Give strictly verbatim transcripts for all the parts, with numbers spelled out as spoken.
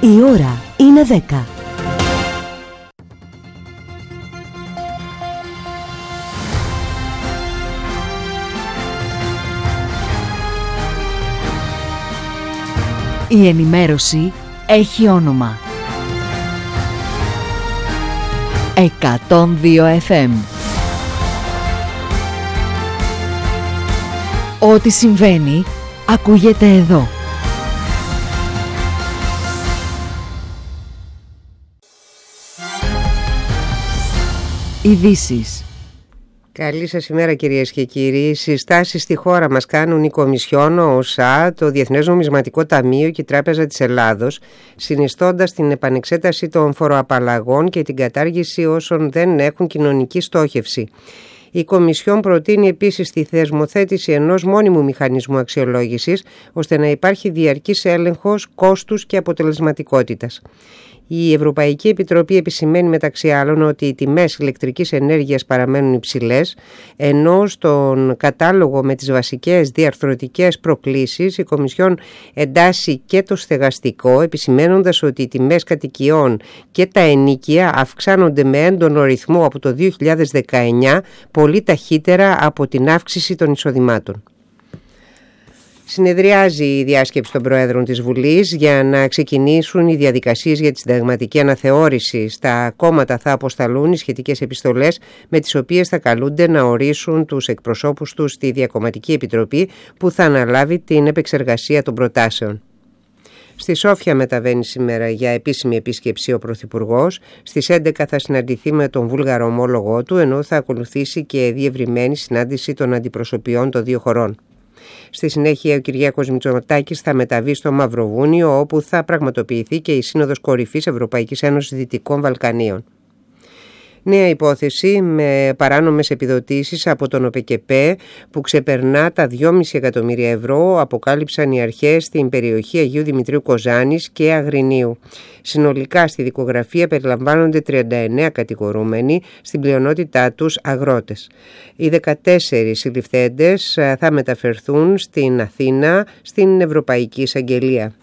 Η ώρα είναι δέκα. Η ενημέρωση έχει όνομα. εκατόν δύο εφ εμ. Ό,τι συμβαίνει, ακούγεται εδώ. Ειδήσεις. Καλή σας ημέρα κυρίες και κύριοι. Συστάσεις στη χώρα μας κάνουν η Κομισιόν, ο ΟΣΑ, το Διεθνές Νομισματικό Ταμείο και η Τράπεζα της Ελλάδος, συνιστώντας την επανεξέταση των φοροαπαλλαγών και την κατάργηση όσων δεν έχουν κοινωνική στόχευση. Η Κομισιόν προτείνει επίσης τη θεσμοθέτηση ενός μόνιμου μηχανισμού αξιολόγησης, ώστε να υπάρχει διαρκής έλεγχος κόστους και αποτελεσματικότητας. Η Ευρωπαϊκή Επιτροπή επισημαίνει μεταξύ άλλων ότι οι τιμές ηλεκτρικής ενέργειας παραμένουν υψηλές, ενώ στον κατάλογο με τις βασικές διαρθρωτικές προκλήσεις η Κομισιόν εντάσσει και το στεγαστικό, επισημένοντας ότι οι τιμές κατοικιών και τα ενοίκια αυξάνονται με έντονο ρυθμό από το δύο χιλιάδες δεκαεννιά, πολύ ταχύτερα από την αύξηση των εισοδημάτων. Συνεδριάζει η διάσκεψη των Προέδρων της Βουλής για να ξεκινήσουν οι διαδικασίες για τη συνταγματική αναθεώρηση. Στα κόμματα θα αποσταλούν οι σχετικές επιστολές με τις οποίες θα καλούνται να ορίσουν τους εκπροσώπους τους στη Διακομματική Επιτροπή που θα αναλάβει την επεξεργασία των προτάσεων. Στη Σόφια μεταβαίνει σήμερα για επίσημη επίσκεψη ο Πρωθυπουργός. Στις έντεκα θα συναντηθεί με τον Βούλγαρο ομόλογό του, ενώ θα ακολουθήσει και διευρυμένη συνάντηση των αντιπροσωπιών των δύο χωρών. Στη συνέχεια ο Κυριάκος Μητσοτάκης θα μεταβεί στο Μαυροβούνιο, όπου θα πραγματοποιηθεί και η Σύνοδος Κορυφής Ευρωπαϊκής Ένωσης Δυτικών Βαλκανίων. Νέα υπόθεση με παράνομες επιδοτήσεις από τον ΟΠΕΚΕΠΕ που ξεπερνά τα δυόμισι εκατομμύρια ευρώ, αποκάλυψαν οι αρχές στην περιοχή Αγίου Δημητρίου Κοζάνης και Αγρινίου. Συνολικά στη δικογραφία περιλαμβάνονται τριάντα εννέα κατηγορούμενοι, στην πλειονότητά τους αγρότες. Οι δεκατέσσερις συλληφθέντες θα μεταφερθούν στην Αθήνα, στην Ευρωπαϊκή Εισαγγελία.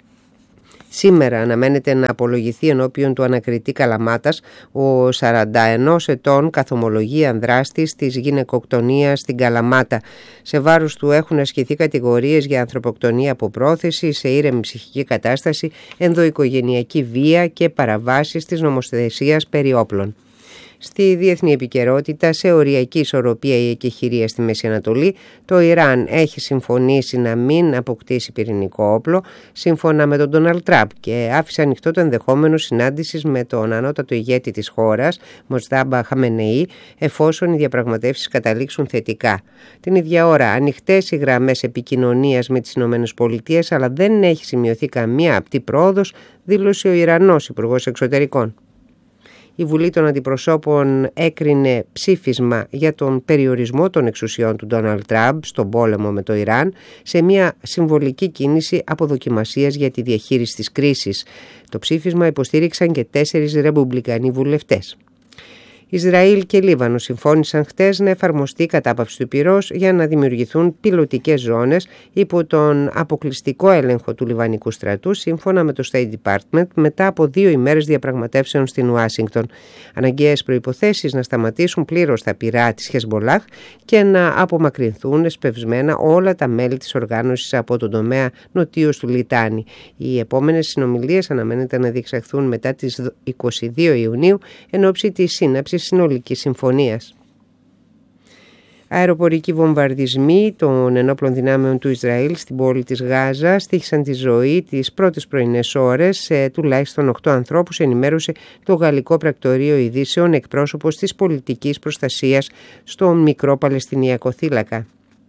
Σήμερα αναμένεται να απολογηθεί ενώπιον του ανακριτή Καλαμάτας ο σαράντα ενός ετών καθομολογίαν δράστης της γυναικοκτονίας στην Καλαμάτα. Σε βάρος του έχουν ασκηθεί κατηγορίες για ανθρωποκτονία από πρόθεση, σε ήρεμη ψυχική κατάσταση, ενδοοικογενειακή βία και παραβάσεις της νομοθεσίας περί όπλων. Στη διεθνή επικαιρότητα, σε οριακή ισορροπία η εκεχηρία στη Μέση Ανατολή, το Ιράν έχει συμφωνήσει να μην αποκτήσει πυρηνικό όπλο, σύμφωνα με τον Ντόναλντ Τραμπ, και άφησε ανοιχτό το ενδεχόμενο συνάντησης με τον ανώτατο ηγέτη της χώρας, Μοστάμπα Χαμενεή, εφόσον οι διαπραγματεύσεις καταλήξουν θετικά. Την ίδια ώρα, ανοιχτές οι γραμμές επικοινωνίας με τις ΗΠΑ, αλλά δεν έχει σημειωθεί καμία απτή πρόοδος, δήλωσε ο Ιρανός Υπουργός Εξωτερικών. Η Βουλή των Αντιπροσώπων έκρινε ψήφισμα για τον περιορισμό των εξουσιών του Ντόναλντ Τραμπ στον πόλεμο με το Ιράν σε μια συμβολική κίνηση αποδοκιμασίας για τη διαχείριση της κρίσης. Το ψήφισμα υποστήριξαν και τέσσερις ρεπουμπλικανοί βουλευτές. Ισραήλ και Λίβανο συμφώνησαν χτες να εφαρμοστεί η κατάπαυση του πυρός για να δημιουργηθούν πιλωτικές ζώνες υπό τον αποκλειστικό έλεγχο του Λιβανικού στρατού, σύμφωνα με το State Department, μετά από δύο ημέρες διαπραγματεύσεων στην Ουάσιγκτον. Αναγκαίες προϋποθέσεις να σταματήσουν πλήρως τα πυρά της Χεσμολάχ και να απομακρυνθούν εσπευσμένα όλα τα μέλη της οργάνωσης από τον τομέα νοτίως του Λιτάνη. Οι επόμενες συνομιλίες αναμένεται να διεξαχθούν μετά τις είκοσι δύο Ιουνίου εν ώψη της σύναψης συνολικής συμφωνίας. Αεροπορικοί βομβαρδισμοί των ενόπλων δυνάμεων του Ισραήλ στην πόλη της Γάζα στοίχησαν τη ζωή τις πρώτες πρωινές ώρες σε τουλάχιστον οκτώ ανθρώπους, ενημέρωσε το γαλλικό πρακτορείο ειδήσεων εκπρόσωπος της πολιτικής προστασίας στον μικρό Παλαιστινιακό θύλακα.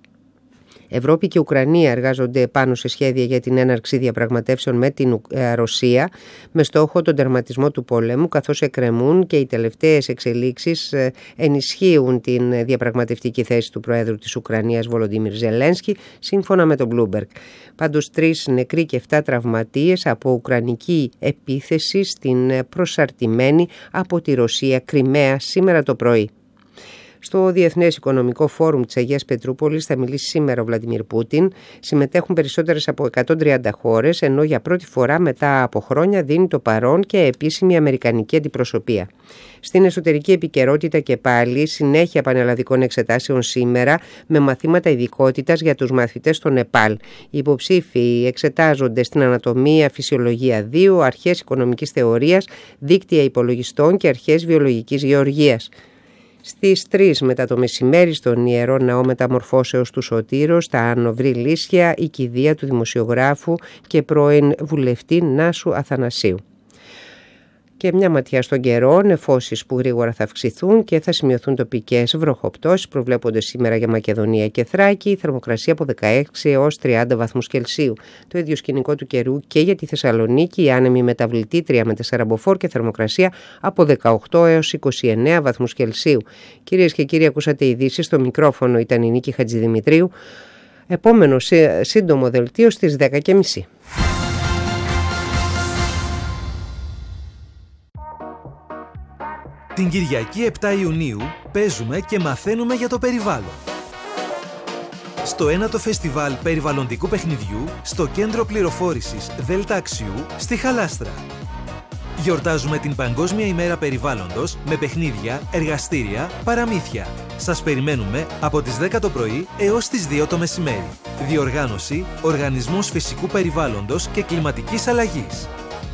Ευρώπη και Ουκρανία εργάζονται πάνω σε σχέδια για την έναρξη διαπραγματεύσεων με την Ρωσία με στόχο τον τερματισμό του πολέμου, καθώς εκκρεμούν και οι τελευταίες εξελίξεις ενισχύουν την διαπραγματευτική θέση του Προέδρου της Ουκρανίας Βολοντίμιρ Ζελένσκι, σύμφωνα με τον Bloomberg. Πάντως τρεις νεκροί και εφτά τραυματίες από ουκρανική επίθεση στην προσαρτημένη από τη Ρωσία Κριμαία σήμερα το πρωί. Στο Διεθνές Οικονομικό Φόρουμ της Αγίας Πετρούπολης θα μιλήσει σήμερα ο Βλαντιμίρ Πούτιν. Συμμετέχουν περισσότερες από εκατόν τριάντα χώρες, ενώ για πρώτη φορά μετά από χρόνια δίνει το παρόν και επίσημη αμερικανική αντιπροσωπεία. Στην εσωτερική επικαιρότητα και πάλι συνέχεια πανελλαδικών εξετάσεων σήμερα με μαθήματα ειδικότητας για τους μαθητές στο Νεπάλ. Οι υποψήφοι εξετάζονται στην ανατομία, φυσιολογία δύο, αρχές οικονομικής θεωρίας, δίκτυα υπολογιστών και αρχές βιολογικής γεωργίας. Στις τρεις μετά το μεσημέρι στον Ιερό Ναό Μεταμορφώσεως του Σωτήρος, στα Ανοβρή Λύσια, η κηδεία του δημοσιογράφου και πρώην βουλευτή Νάσου Αθανασίου. Και μια ματιά στον καιρό, νεφώσεις που γρήγορα θα αυξηθούν και θα σημειωθούν τοπικές βροχοπτώσεις, προβλέπονται σήμερα για Μακεδονία και Θράκη, η θερμοκρασία από δεκαέξι έως τριάντα βαθμούς Κελσίου. Το ίδιο σκηνικό του καιρού και για τη Θεσσαλονίκη, η άνεμη μεταβλητή τρία με τέσσερα μποφόρ και θερμοκρασία από δεκαοκτώ έως είκοσι εννέα βαθμούς Κελσίου. Κυρίες και κύριοι, ακούσατε ειδήσεις, στο μικρόφωνο ήταν η Νίκη Χατζηδημητρίου. Επόμενο σύντομο δελτίο στις δέκα και μισή. Την Κυριακή επτά Ιουνίου παίζουμε και μαθαίνουμε για το περιβάλλον. Στο ένατο Φεστιβάλ Περιβαλλοντικού Παιχνιδιού στο Κέντρο Πληροφόρησης Δέλτα Αξιού στη Χαλάστρα. Γιορτάζουμε την Παγκόσμια ημέρα περιβάλλοντος με παιχνίδια, εργαστήρια, παραμύθια. Σας περιμένουμε από τις δέκα το πρωί έως τις δύο το μεσημέρι. Διοργάνωση Οργανισμός Φυσικού Περιβάλλοντος και Κλιματικής Αλλαγής.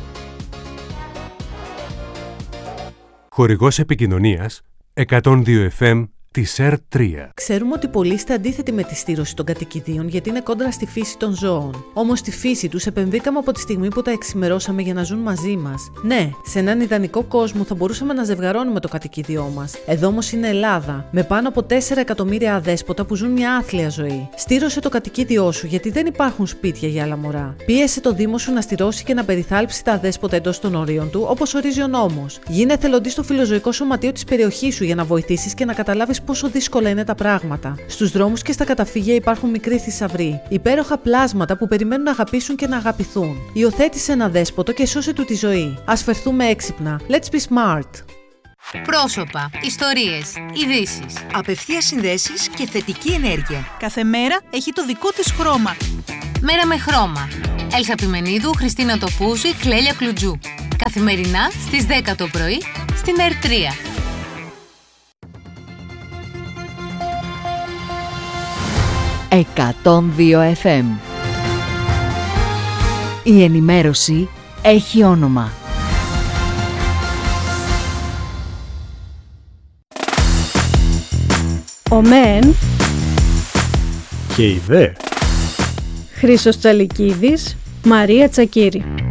Χορηγός επικοινωνίας εκατόν δύο εφ εμ της ΕΡΤ τρία. Ξέρουμε ότι πολλοί είστε αντίθετοι με τη στήρωση των κατοικιδίων γιατί είναι κόντρα στη φύση των ζώων. Όμως στη φύση τους επεμβήκαμε από τη στιγμή που τα εξημερώσαμε για να ζουν μαζί μας. Ναι, σε έναν ιδανικό κόσμο θα μπορούσαμε να ζευγαρώνουμε το κατοικίδιό μας. Εδώ όμως είναι Ελλάδα, με πάνω από τέσσερα εκατομμύρια αδέσποτα που ζουν μια άθλια ζωή. Στήρωσε το κατοικίδιό σου γιατί δεν υπάρχουν σπίτια για άλλα μωρά. Πίεσε το Δήμο σου να στηρώσει και να περιθάλψει τα αδέσποτα εντός των ορίων του, όπως ορίζει ο νόμος. Γίνε εθελοντής στο φιλοζωικό σωματείο της περιοχής σου για να βοηθήσεις και να καταλάβεις πόσο δύσκολα είναι τα πράγματα. Στους δρόμους και στα καταφύγια υπάρχουν μικροί θησαυροί, υπέροχα πλάσματα που περιμένουν να αγαπήσουν και να αγαπηθούν. Υιοθέτησε ένα δέσποτο και σώσε του τη ζωή. Ας φερθούμε έξυπνα. Let's be smart. Πρόσωπα, ιστορίες, ειδήσεις, απευθείας συνδέσεις και θετική ενέργεια. Κάθε μέρα έχει το δικό της χρώμα. Μέρα με χρώμα. Έλσα Πιμενίδου, Χριστίνα Τοπούζη, Κλέλια Κλουτζού. Καθημερινά στις δέκα το πρωί στην ΕΡΤ τρία. εκατόν δύο εφ εμ. Η ενημέρωση έχει όνομα. Ο μεν και η δε. Χρήστος Τσαλικίδης, Μαρία Τσακύρη.